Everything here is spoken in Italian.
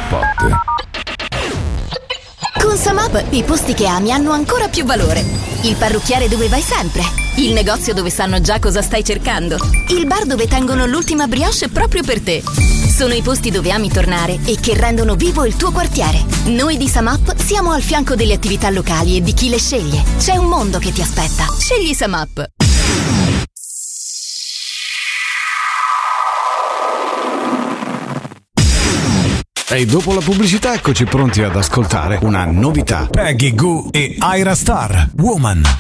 Spot. Con Samap i posti che ami hanno ancora più valore. Il parrucchiere dove vai sempre. Il negozio dove sanno già cosa stai cercando. Il bar dove tengono l'ultima brioche proprio per te. Sono i posti dove ami tornare e che rendono vivo il tuo quartiere. Noi di Samap siamo al fianco delle attività locali e di chi le sceglie. C'è un mondo che ti aspetta. Scegli Samap. E dopo la pubblicità eccoci pronti ad ascoltare una novità. Peggy Gou e Ira Star, Woman.